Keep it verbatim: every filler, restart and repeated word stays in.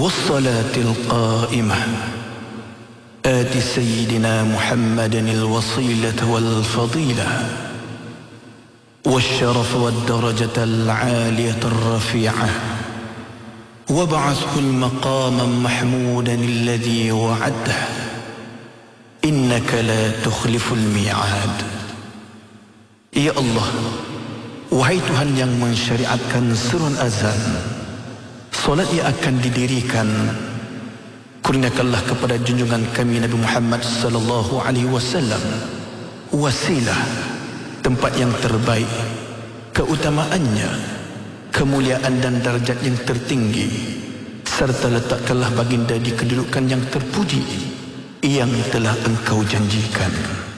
والصلاة القائمة آت سيدنا محمد الوصيلة والفضيلة والشرف والدرجة العالية الرفيعة وابعثه المقام محمودا الذي وعده إنك لا تخلف الميعاد. Ya Allah, wahai Tuhan yang mensyariatkan serun azan, solat yang akan didirikan, kurniakanlah kepada junjungan kami Nabi Muhammad sallallahu alaihi wasallam wasilah, tempat yang terbaik, keutamaannya, kemuliaan dan darjat yang tertinggi, serta letakkanlah baginda di kedudukan yang terpuji yang telah engkau janjikan.